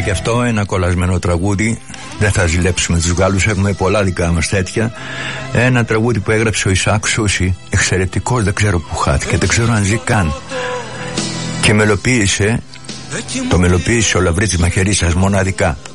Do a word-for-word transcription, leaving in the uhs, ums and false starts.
και αυτό ένα κολλασμένο τραγούδι. Δεν θα ζηλέψουμε τους Γάλλους, έχουμε πολλά δικά μας τέτοια. Ένα τραγούδι που έγραψε ο Ισάκ Σούση, εξαιρετικός, δεν ξέρω που χάθηκε, δεν ξέρω αν ζει καν. Και μελοποίησε, το μελοποίησε ο Λαβρίτης Μαχαιρίσας μοναδικά.